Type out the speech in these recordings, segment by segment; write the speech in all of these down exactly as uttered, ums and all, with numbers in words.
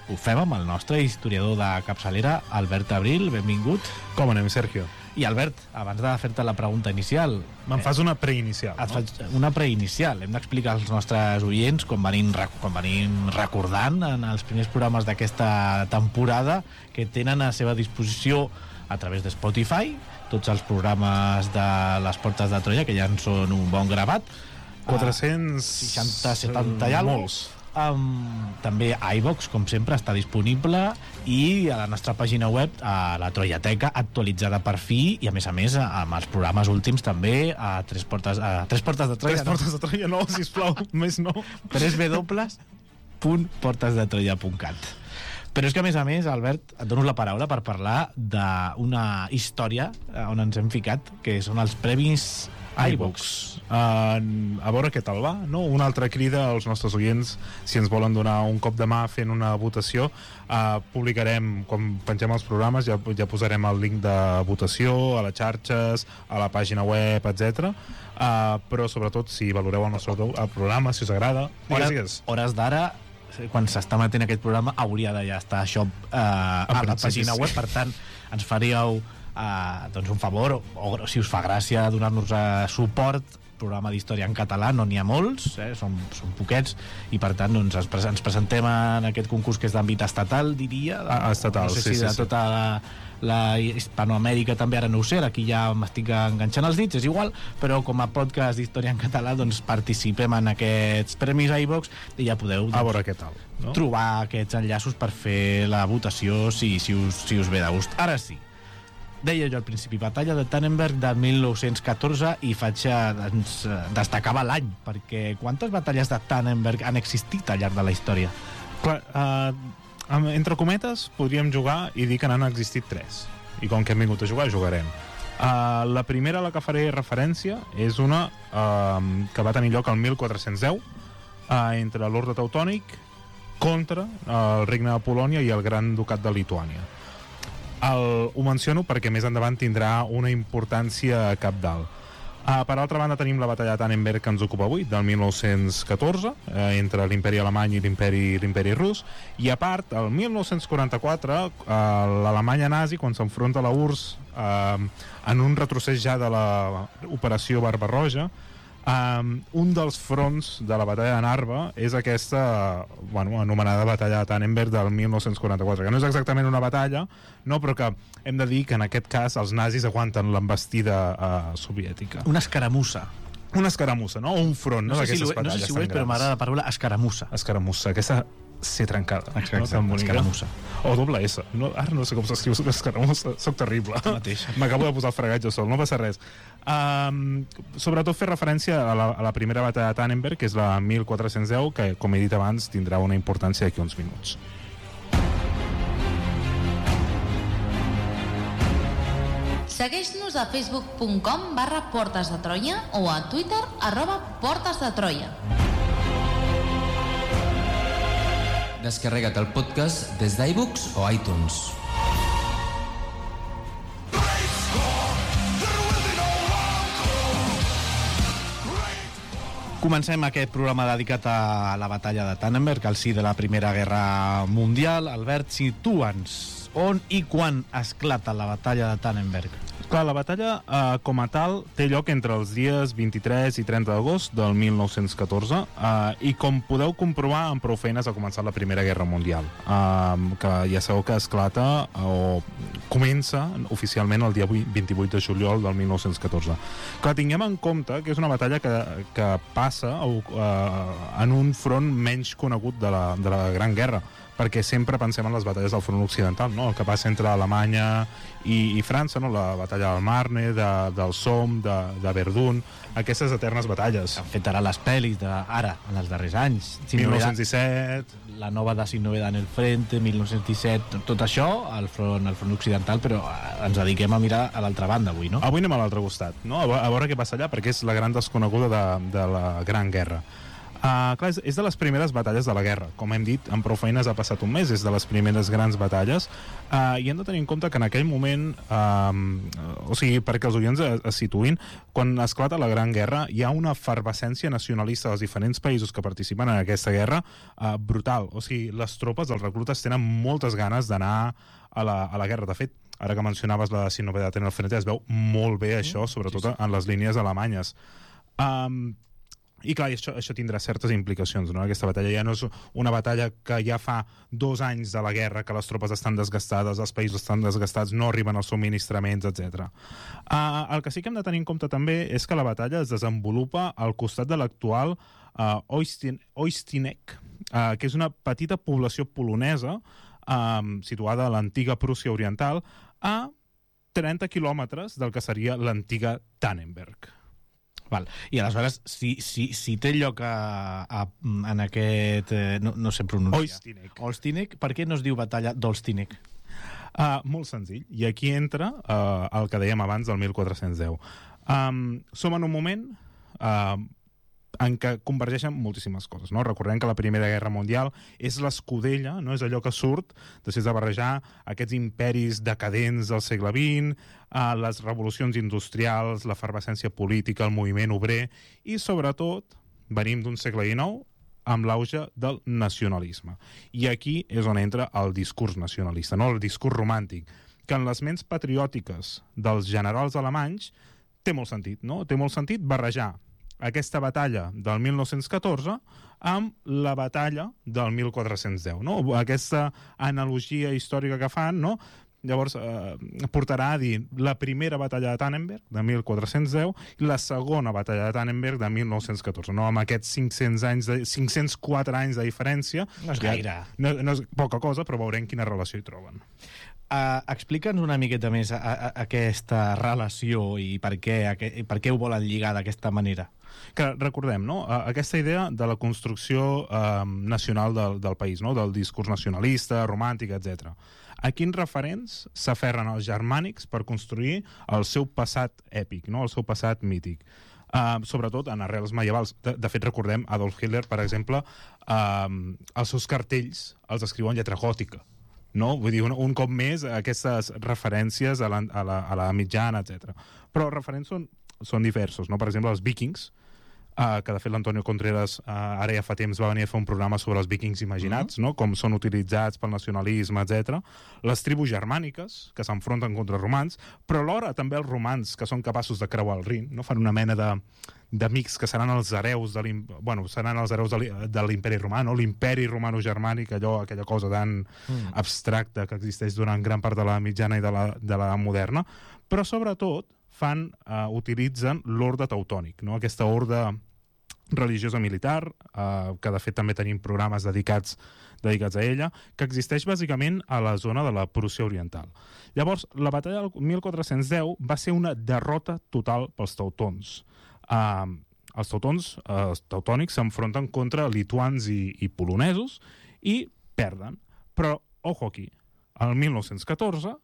ho fem amb el nostre historiador de capçalera, Albert Abril. Benvingut. Com anem, Sergio? I Albert, abans de fer-te la pregunta inicial... Me'n fas una preinicial, et no? faig una preinicial. Hem d'explicar als nostres oients, com venim, com venim recordant en els primers programes d'aquesta temporada, que tenen a la seva disposició a través de Spotify tots els programes de les Portes de Troia, que ja en són un bon gravat. quatre-cents... seixanta, setanta i alguna molts. Um, també a iVox, com sempre, està disponible, i a la nostra pàgina web, a la Troiateca, actualitzada per fi, i a més a més amb els programes últims també a Tres Portes, a Tres Portes de Troia. Tres no? Portes de Troia, no, sisplau, més no. w w w punt portes de troia punt cat. Però és que, a més a més, Albert, et dono la paraula per parlar d'una història on ens hem ficat, que són els premis iVox. Uh, a veure què tal va, no? Una altra crida als nostres oients, si ens volen donar un cop de mà fent una votació. Uh, publicarem, quan pengem els programes, ja, ja posarem el link de votació a les xarxes, a la pàgina web, etcètera. Uh, però sobretot, si valoreu el nostre el programa, si us agrada, digues, digues. Hores d'ara, quan s'està emetent aquest programa, hauria de ja estar això uh, a la pàgina web, per tant, ens faríeu Uh, doncs un favor, o, o si us fa gràcia donar-nos uh, suport. Programa d'història en català no n'hi ha molts, eh? són, són poquets, i per tant doncs, ens, pre ens presentem en aquest concurs que és d'àmbit estatal, diria, de, ah, estatal, no sé sí, si de sí, tota la, la Hispanoamèrica també, ara no ho sé, aquí ja m'estic enganxant els dits, és igual, però com a podcast d'història en català doncs participem en aquests premis iVox i ja podeu doncs, a veure què tal, no? trobar aquests enllaços per fer la votació si, si, us, si us ve de gust. Ara sí, deia jo al principi, batalla de Tannenberg de mil nou-cents catorze, i faig doncs, destacava l'any, perquè quantes batalles de Tannenberg han existit al llarg de la història? Clar, uh, entre cometes podríem jugar i dir que n'han existit tres, i com que hem vingut a jugar, jugarem. Uh, la primera a la que faré referència és una uh, que va tenir lloc el mil quatre-cents deu uh, entre l'Orde Teutònic contra el Regne de Polònia i el Gran Ducat de Lituània. El, ho menciono perquè més endavant tindrà una importància cabdal. Uh, per altra banda tenim la batalla de Tannenberg, que ens ocupa avui, del mil nou-cents catorze, uh, entre l'imperi alemany i l'imperi l'imperi rus, i a part, el mil nou-cents quaranta-quatre, uh, l'Alemanya nazi, quan s'enfronta a la U R S S uh, en un retrocés ja de l'operació Barbarroja, Um, un dels fronts de la batalla de Narva és aquesta, bueno, anomenada batalla de Tannenberg del mil nou-cents quaranta-quatre, que no és exactament una batalla, no, però que hem de dir que en aquest cas els nazis aguanten l'embestida uh, soviètica. Una escaramussa. Una escaramussa, no? O un front, no? No sé si, ho, no sé si ho és, però m'agrada la paraula escaramussa. Escaramussa, aquesta C trencada. Exacte, no? Escaramussa. O doble S. No, ara no sé com s'escriu escaramussa, soc terrible. M'acabo de posar el fregatge sol, no passa res. Um, sobretot fer referència a la, a la primera batalla de Tannenberg, que és la mil quatre-cents deu, que, com he dit abans, tindrà una importància d'aquí uns minuts. Segueix-nos a facebook punt com barra Portes de Troia o a Twitter arroba Portes de Troia. Descarrega't el podcast des d'iVoox o iTunes. Comencem aquest programa dedicat a la batalla de Tannenberg, al si de la Primera Guerra Mundial. Albert, situa'ns on i quan esclata la batalla de Tannenberg. Clar, la batalla eh, com a tal té lloc entre els dies vint-i-tres i trenta d'agost del mil nou-cents catorze eh, i com podeu comprovar amb prou feines ha començat la Primera Guerra Mundial, eh, que ja sabeu que esclata eh, o comença oficialment el dia vint-i-vuit de juliol del mil nou-cents catorze. Clar, tinguem en compte que és una batalla que, que passa eh, en un front menys conegut de la, de la Gran Guerra, perquè sempre pensem en les batalles del front occidental, no? El que passa entre Alemanya i, i França, no? La batalla del Marne, de, del Somme, de, de Verdun, aquestes eternes batalles. Han fet ara les pel·lis de, ara, en els darrers anys. mil nou-cents disset... La nova de Sin Novedad en el Frente, mil nou-cents disset, tot això al front, al front occidental, però ens dediquem a mirar a l'altra banda avui, no? Avui anem a l'altre costat, no? A veure què passa allà, perquè és la gran desconeguda de, de la Gran Guerra. Uh, clar, és, és de les primeres batalles de la guerra. Com hem dit, amb prou feines ha passat un mes, és de les primeres grans batalles, uh, i hem de tenir en compte que en aquell moment, uh, o sigui, perquè els oients es, es situïn, quan esclata la Gran Guerra hi ha una efervescència nacionalista dels diferents països que participen en aquesta guerra uh, brutal. O sigui, les tropes, els reclutes, tenen moltes ganes d'anar a la, a la guerra. De fet, ara que mencionaves la Sin novedad en el frente, es veu molt bé això, sobretot sí, sí. en les línies alemanyes. Um, I clar, això, això tindrà certes implicacions, no? Aquesta batalla ja no és una batalla que ja fa dos anys de la guerra, que les tropes estan desgastades, els països estan desgastats, no arriben els subministraments, etcètera. Uh, el que sí que hem de tenir en compte també és que la batalla es desenvolupa al costat de l'actual uh, Oystin, Oystinek, uh, que és una petita població polonesa um, situada a l'antiga Prússia Oriental, a trenta quilòmetres del que seria l'antiga Tannenberg. Val. I aleshores, si, si, si té lloc a, a, en aquest... Eh, no, no sé pronunciar. Oystinek. Oystinek. Per què no es diu batalla d'Olstinek? Uh, molt senzill. I aquí entra uh, el que dèiem abans del mil quatre-cents deu. Um, som en un moment uh, en què convergeixen moltíssimes coses, no? Recordem que la Primera Guerra Mundial és l'escudella, no? És allò que surt després de barrejar aquests imperis decadents del segle vint, eh, les revolucions industrials, l'efervescència política, el moviment obrer, i sobretot venim d'un segle dinou amb l'auge del nacionalisme. I aquí és on entra el discurs nacionalista, no? El discurs romàntic, que en les ments patriòtiques dels generals alemanys té molt sentit, no? Té molt sentit barrejar aquesta batalla del mil nou-cents catorze amb la batalla del mil quatre-cents deu, no? Aquesta analogia històrica que fan, no? Llavors eh, portarà a dir la primera batalla de Tannenberg de mil quatre-cents deu i la segona batalla de Tannenberg de mil nou-cents catorze, no? Amb aquests cinc-cents anys de, cinc-cents quatre anys de diferència. No és gaire. No, no és poca cosa, però veurem quina relació hi troben. Uh, Explica'ns una miqueta més a, a, a aquesta relació i per què, a, per què ho volen lligar d'aquesta manera. Que recordem, no? Aquesta idea de la construcció eh, nacional del, del país, no? Del discurs nacionalista, romàntic, etcètera. A quins referents s'aferren els germànics per construir el seu passat èpic, no? El seu passat mític? Uh, sobretot en arrels medievals. De, de fet, recordem, Adolf Hitler, per exemple, uh, els seus cartells els escriu en lletra gòtica. No? Vull dir, un, un cop més, aquestes referències a la, a la, a la mitjana, etcètera. Però els referents són, són diversos, no? Per exemple, els vikings, uh, que de fet l'Antonio Contreras uh, ara ja fa temps va venir a fer un programa sobre els vikings imaginats, uh-huh. no? Com són utilitzats pel nacionalisme, etcètera. Les tribus germàniques, que s'enfronten contra romans, però alhora també els romans, que són capaços de creuar el Rin, no? Fan una mena de... d'amics que seran els hereus de bueno, seran els hereus de l'imperi romà, no? L'imperi romano-germànic, allò, aquella cosa tan mm. abstracta que existeix durant gran part de la mitjana i de la, de la moderna, però sobretot fan, uh, utilitzen l'orde teutònic, no? Aquesta orde religiosa militar, uh, que de fet també tenim programes dedicats dedicats a ella, que existeix bàsicament a la zona de la Prússia Oriental. Llavors, la batalla del mil quatre-cents deu va ser una derrota total pels teutons. Uh, els teutons, uh, els teutònics s'enfronten contra lituans i, i polonesos i perden. Però, ojo aquí, el mil nou-cents catorze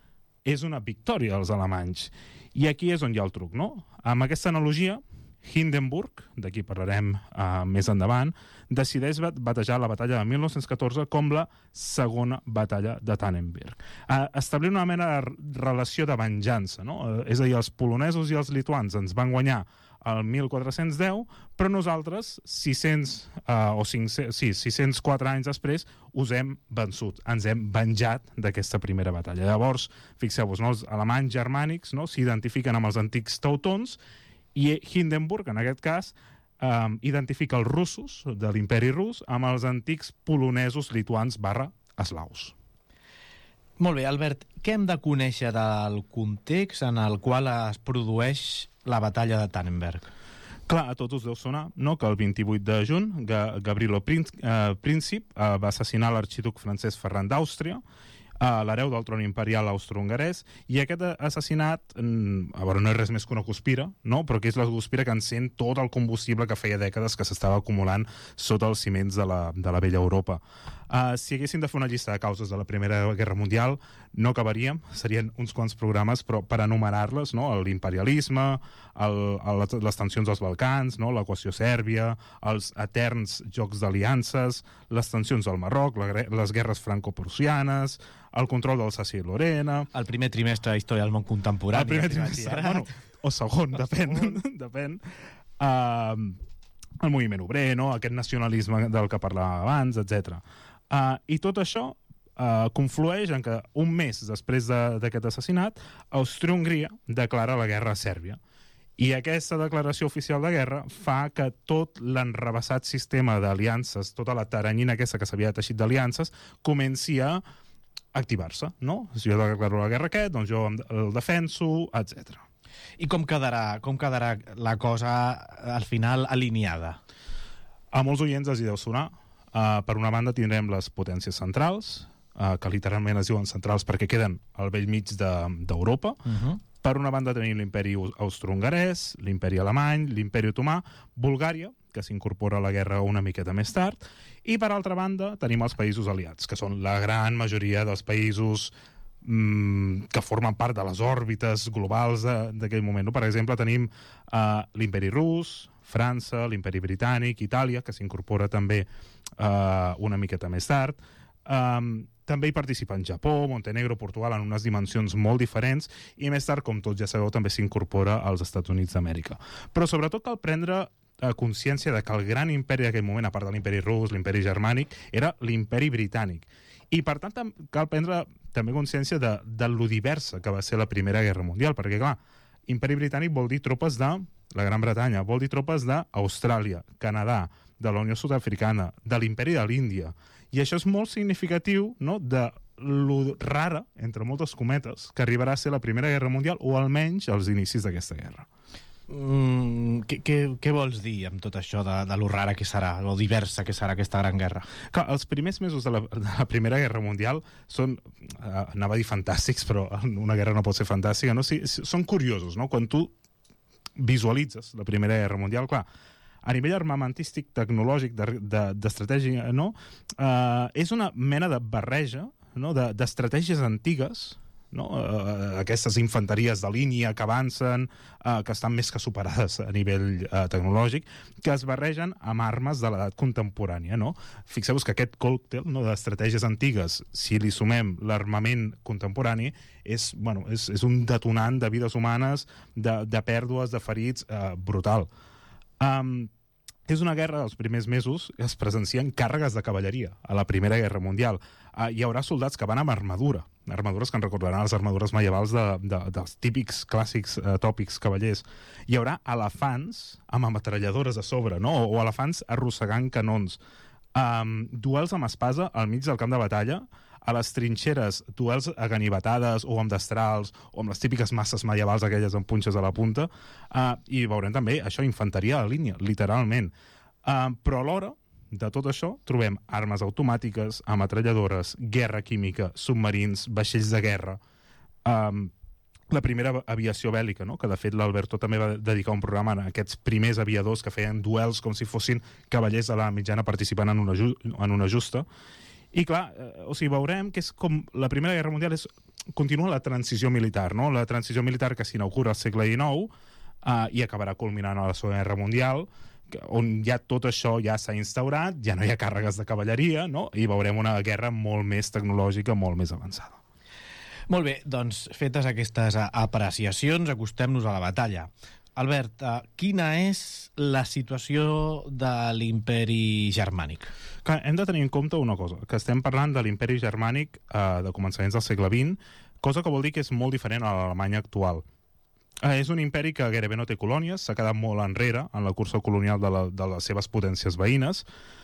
és una victòria dels alemanys. I aquí és on hi ha el truc, no? Amb aquesta analogia, Hindenburg, d'aquí parlarem uh, més endavant, decideix batejar la batalla de mil nou-cents catorze com la segona batalla de Tannenberg. Uh, establir una mena de relació de venjança, no? Uh, és a dir, els polonesos i els lituans ens van guanyar el mil quatre-cents deu, però nosaltres, sis-cents, uh, o cinc-cents, sí, sis-cents quatre anys després, us hem vençut, ens hem venjat d'aquesta primera batalla. Llavors, fixeu-vos, no? Els alemanys germànics, no? S'identifiquen amb els antics teutons, i Hindenburg, en aquest cas, eh, identifica els russos de l'imperi rus amb els antics polonesos, lituans barra eslaus. Molt bé, Albert, què hem de conèixer del context en el qual es produeix la batalla de Tannenberg? Clar, a tots us deu sonar, no?, que el vint-i-vuit de juny Ga Gavrilo Príncip eh, Príncip eh, va assassinar l'arxiduc francès Ferran d'Àustria. uh, l'hereu del tron imperial austro-hongarès, i aquest assassinat, mm, a veure, no és res més que una guspira, no? Però que és la guspira que encén tot el combustible que feia dècades que s'estava acumulant sota els ciments de la, de la vella Europa. Uh, si haguéssim de fer una llista de causes de la Primera Guerra Mundial, no acabaríem, serien uns quants programes, però per enumerar-les, no? L'imperialisme, el, el, les tensions dels Balcans, no? L'equació sèrbia, els eterns jocs d'aliances, les tensions del Marroc, la, les guerres franco-prussianes, el control d'Alsàcia i Lorena... El primer trimestre de història del món contemporani. El primer trimestre, bueno, o segon, depèn. depèn. Uh, el moviment obrer, no? Aquest nacionalisme del que parlàvem abans, etcètera. Uh, I tot això uh, conflueix en que un mes després d'aquest de, assassinat, Àustria-Hongria declara la guerra a Sèrbia. I aquesta declaració oficial de guerra fa que tot l'enrevessat sistema d'aliances, tota la taranyina aquesta que s'havia teixit d'aliances, comenci a activar-se, no? Si jo declaro la guerra a aquest, doncs jo el defenso, etcètera. I com quedarà, com quedarà la cosa al final alineada? A molts oients els hi deu sonar. Uh, per una banda tindrem les potències centrals, uh, que literalment es diuen centrals perquè queden al vell mig d'Europa. De, uh-huh. Per una banda tenim l'imperi austro-hongarès, l'imperi alemany, l'imperi otomà, Bulgària, que s'incorpora a la guerra una miqueta més tard, i per altra banda tenim els països aliats, que són la gran majoria dels països mm, que formen part de les òrbites globals d'aquell moment. No? Per exemple, tenim uh, l'imperi rus, França, l'imperi britànic, Itàlia, que s'incorpora també uh, una miqueta més tard. Um, també hi participen Japó, Montenegro, Portugal, en unes dimensions molt diferents, i més tard, com tots ja sabeu, també s'incorpora als Estats Units d'Amèrica. Però sobretot cal prendre uh, consciència de que el gran imperi d'aquell moment, a part de l'imperi rus, l'imperi germànic, era l'imperi britànic. I, per tant, cal prendre també consciència de, de lo diversa que va ser la Primera Guerra Mundial, perquè, clar, imperi britànic vol dir tropes de la Gran Bretanya, vol dir tropes d'Austràlia, Canadà, de la Unió Sud-africana, de l'imperi de l'Índia. I això és molt significatiu, no?, de lo rara, entre moltes cometes, que arribarà a ser la Primera Guerra Mundial, o almenys els inicis d'aquesta guerra. Mm, què, què, què vols dir amb tot això de, de lo rara que serà, lo diversa que serà aquesta gran guerra? Clar, els primers mesos de la, de la Primera Guerra Mundial són, eh, anava a dir fantàstics, però una guerra no pot ser fantàstica, no? Sí, són curiosos, no? Quan tu visualitzes la Primera Guerra Mundial, clar, a nivell armamentístic, tecnològic, d'estratègia, no? Uh, és una mena de barreja, no?, d'estratègies antigues, no? Uh, aquestes infanteries de línia que avancen, uh, que estan més que superades a nivell uh, tecnològic, que es barregen amb armes de l'edat contemporània, no? Fixeu-vos que aquest còctel, no?, d'estratègies antigues, si li sumem l'armament contemporani, és, bueno, és, és un detonant de vides humanes, de, de pèrdues, de ferits, uh, brutal. Um, és una guerra, els primers mesos, es presencien càrregues de cavalleria a la Primera Guerra Mundial. Uh, hi haurà soldats que van amb armadura, armadures que en recordaran les armadures medievals de, de, dels típics, clàssics, uh, tòpics cavallers. Hi haurà elefants amb ametralladores a sobre, no? O, o elefants arrossegant canons. Um, duels amb espasa al mig del camp de batalla, a les trinxeres, duels a ganivetades o amb destrals o amb les típiques masses medievals aquelles amb punxes a la punta, uh, i veurem també això, infanteria a la línia, literalment. Uh, però alhora de tot això trobem armes automàtiques, ametralladores, guerra química, submarins, vaixells de guerra, um, la primera aviació bèl·lica, no? Que de fet l'Alberto també va dedicar un programa a aquests primers aviadors que feien duels com si fossin cavallers de la mitjana participant en una, ju en una justa. I clar, eh, o sigui, veurem que és com la Primera Guerra Mundial és, continua la transició militar, no? La transició militar que s'inaugura al segle dinou eh, i acabarà culminant a la Segona Guerra Mundial, que, on ja tot això ja s'ha instaurat, ja no hi ha càrregues de cavalleria, no? I veurem una guerra molt més tecnològica, molt més avançada. Molt bé, doncs fetes aquestes apreciacions, acostem-nos a la batalla. Albert, uh, quina és la situació de l'imperi germànic? Clar, hem de tenir en compte una cosa, que estem parlant de l'imperi germànic uh, de començaments del segle vint, cosa que vol dir que és molt diferent a l'Alemanya actual. Uh, és un imperi que gairebé no té colònies, s'ha quedat molt enrere en la cursa colonial de, la, de les seves potències veïnes,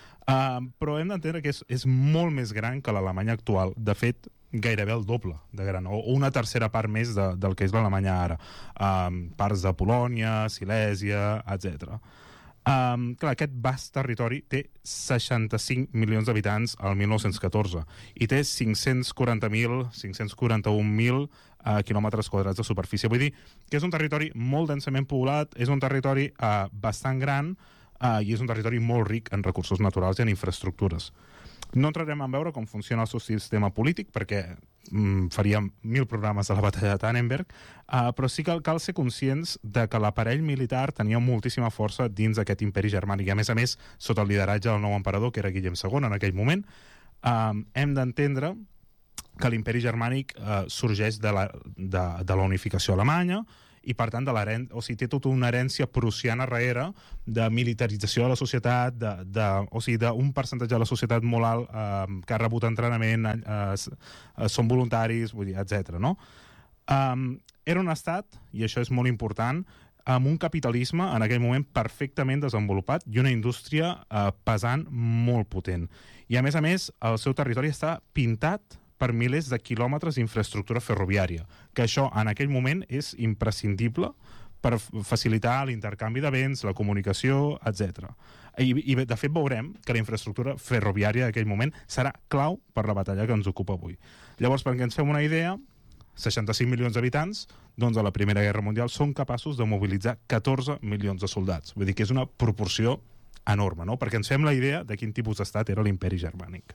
uh, però hem d'entendre que és, és molt més gran que l'Alemanya actual. De fet, gairebé el doble de gran, o una tercera part més de, del que és l'Alemanya ara. Um, parts de Polònia, Silèsia, etcètera. Um, clar, aquest vast territori té seixanta-cinc milions d'habitants al mil nou-cents catorze i té cinc-cents quaranta mil, cinc-cents quaranta-un mil uh, quilòmetres quadrats de superfície. Vull dir que és un territori molt densament poblat, és un territori uh, bastant gran uh, i és un territori molt ric en recursos naturals i en infraestructures. No entrarem a veure com funciona el seu sistema polític, perquè mm, faríem mil programes de la batalla de Tannenberg, uh, però sí que cal ser conscients de que l'aparell militar tenia moltíssima força dins d'aquest imperi germànic, i a més a més, sota el lideratge del nou emperador, que era Guillem segon en aquell moment. Uh, hem d'entendre que l'imperi germànic uh, sorgeix de la, de, de la unificació alemanya, i per tant de o sigui, té tota una herència prussiana darrere de militarització de la societat, de, de, o sigui, d'un percentatge de la societat molt alt eh, que ha rebut entrenament, eh, eh, són voluntaris, vull dir, etcètera. No? Um, era un estat, i això és molt important, amb un capitalisme en aquell moment perfectament desenvolupat i una indústria eh, pesant molt potent. I a més a més, el seu territori està pintat per milers de quilòmetres d'infraestructura ferroviària, que això en aquell moment és imprescindible per facilitar l'intercanvi de béns, la comunicació, etcètera. I, I de fet veurem que la infraestructura ferroviària d'aquell moment serà clau per la batalla que ens ocupa avui. Llavors, perquè ens fem una idea, seixanta-cinc milions d'habitants, doncs a la Primera Guerra Mundial són capaços de mobilitzar catorze milions de soldats. Vull dir que és una proporció enorme, no? Perquè ens fem la idea de quin tipus d'estat era l'imperi germànic.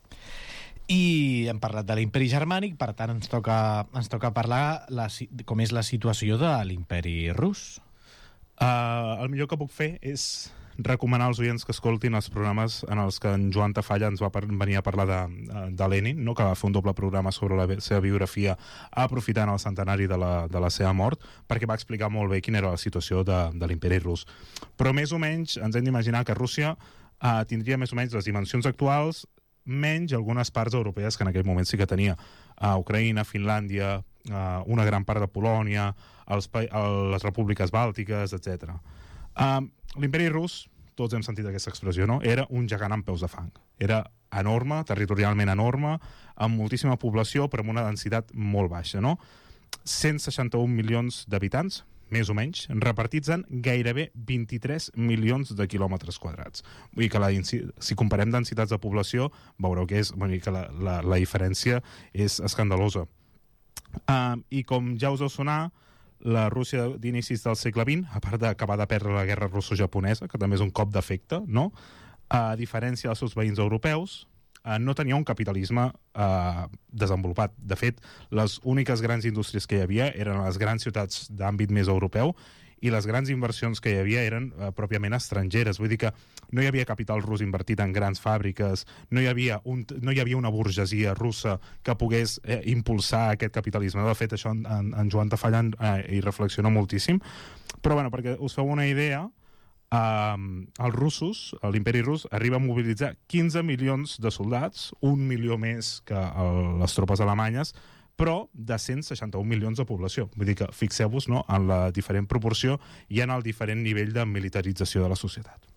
I hem parlat de l'imperi germànic, per tant ens toca, ens toca parlar la, com és la situació de l'imperi rus. Uh, el millor que puc fer és recomanar als oients que escoltin els programes en els que en Joan Tafalla ens va venir a parlar de, de Lenin, no? Que va fer un doble programa sobre la seva biografia aprofitant el centenari de la, de la seva mort, perquè va explicar molt bé quina era la situació de, de l'imperi rus. Però més o menys ens hem d'imaginar que Rússia uh, tindria més o menys les dimensions actuals, menys algunes parts europees que en aquell moment sí que tenia. Uh, Ucraïna, Finlàndia, uh, una gran part de Polònia, els, les repúbliques bàltiques, etcètera. Uh, L'imperi rus, tots hem sentit aquesta expressió, no? Era un gegant amb peus de fang. Era enorme, territorialment enorme, amb moltíssima població, però amb una densitat molt baixa, no? cent seixanta-un milions d'habitants, més o menys, repartits en gairebé vint-i-tres milions de quilòmetres quadrats. Vull dir que la, si comparem densitats de població, veureu que, és, vull dir que la, la, la diferència és escandalosa. Uh, I com ja us deu sonar, la Rússia d'inicis del segle vint, a part d'acabar de perdre la guerra russo-japonesa, que també és un cop d'efecte, no? A diferència dels seus veïns europeus, no tenia un capitalisme eh, desenvolupat. De fet, les úniques grans indústries que hi havia eren les grans ciutats d'àmbit més europeu i les grans inversions que hi havia eren eh, pròpiament estrangeres. Vull dir que no hi havia capital rus invertit en grans fàbriques, no hi havia, un, no hi havia una burgesia russa que pogués eh, impulsar aquest capitalisme. De fet, això en, en Joan Tafalla eh, hi reflexiona moltíssim. Però, bueno, perquè us feu una idea, Uh, els russos, l'imperi rus, arriba a mobilitzar quinze milions de soldats, un milió més que el, les tropes alemanyes, però de cent seixanta-un milions de població. Vull dir que fixeu-vos, no, en la diferent proporció i en el diferent nivell de militarització de la societat.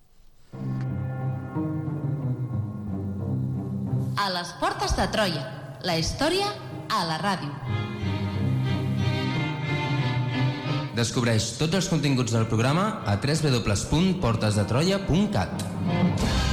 A les portes de Troia, la història a la ràdio. Descobreix tots els continguts del programa a w w w punt portes de troia punt cat.